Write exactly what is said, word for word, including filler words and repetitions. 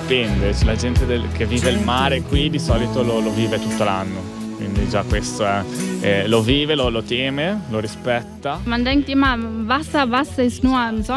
dipende, la gente del, che vive il mare qui di solito lo, lo vive tutto l'anno. Quindi già questo è, eh, lo vive, lo, lo teme, lo rispetta. Man denkt immer, Wasser, Wasser ist nur im Sommer.